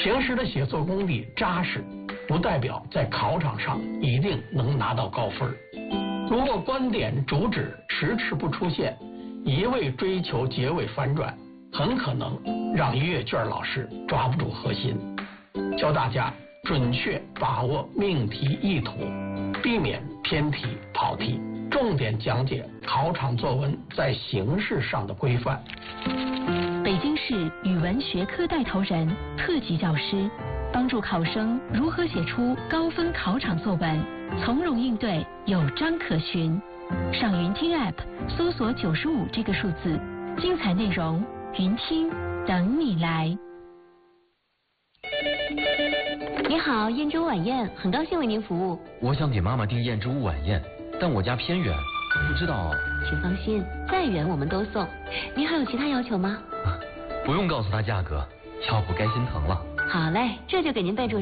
平时的写作功底扎实，不代表在考场上一定能拿到高分。如果观点主旨迟迟不出现，一味追求结尾反转，很可能让阅卷老师抓不住核心。教大家准确把握命题意图，避免偏题跑题，重点讲解考场作文在形式上的规范。 北京市语文学科带头人、特级教师，帮助考生如何写出高分考场作文，从容应对，有章可循。上云听 App 搜索95这个数字，精彩内容云听等你来。 你好，燕之屋晚宴，很高兴为您服务。 我想给妈妈订燕之屋晚宴，但我家偏远，不知道。 请放心，再远我们都送。您还有其他要求吗？ 不用告诉她价格，要不该心疼了。 好嘞，这就给您备注